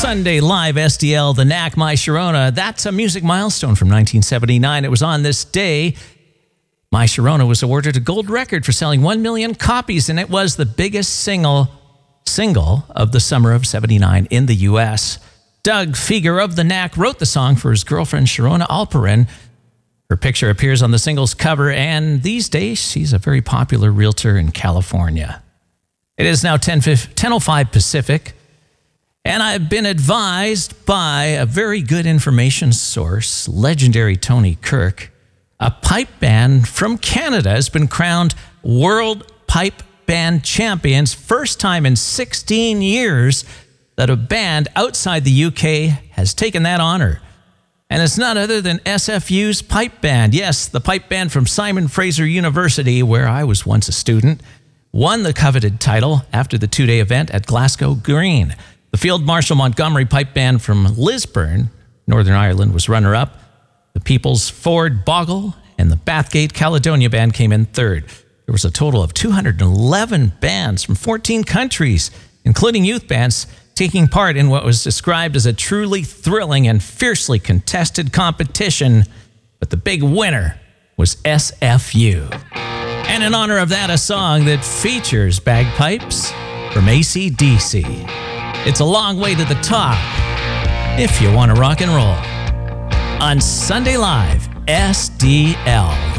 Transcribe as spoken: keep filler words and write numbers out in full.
Sunday Live S D L, The Knack, My Sharona. That's a music milestone from nineteen seventy-nine. It was on this day My Sharona was awarded a gold record for selling one million copies, and it was the biggest single single of the summer of seventy-nine in the U S. Doug Fieger of The Knack wrote the song for his girlfriend Sharona Alperin. Her picture appears on the single's cover, and these days she's a very popular realtor in California. It is now ten oh five Pacific, and I've been advised by a very good information source, legendary Tony Kirk. A pipe band from Canada has been crowned World Pipe Band Champions. First time in sixteen years that a band outside the U K has taken that honor. And it's none other than S F U's pipe band. Yes, the pipe band from Simon Fraser University, where I was once a student, won the coveted title after the two-day event at Glasgow Green. The Field Marshal Montgomery Pipe Band from Lisburn, Northern Ireland, was runner-up. The People's Ford Bogle and the Bathgate Caledonia Band came in third. There was a total of two hundred eleven bands from fourteen countries, including youth bands, taking part in what was described as a truly thrilling and fiercely contested competition. But the big winner was S F U. And in honor of that, a song that features bagpipes from A C D C. It's a long way to the top if you want to rock and roll. On Sunday Live, S D L.